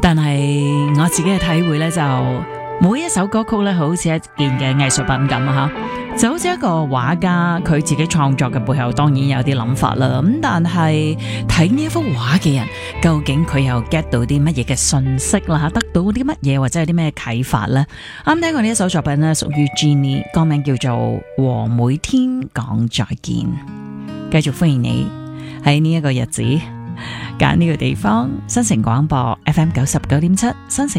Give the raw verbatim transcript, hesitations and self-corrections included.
但係我自己嘅體會呢，就每一首歌曲呢，好似一件嘅藝術品咁啊，就好似一個畫家佢自己創作嘅背後，當然有啲諗法啦。咁但係睇呢一幅畫嘅人，究竟佢又 get 到啲乜嘢嘅信息啦？吓，得到啲乜嘢或者有啲咩啟發呢？啱聽過呢一首作品呢，屬於 Jenny， 歌名叫做《和每天講再見》。繼續歡迎你喺呢一個日子揀呢個地方，新城廣播 F M 九十九點七，新城。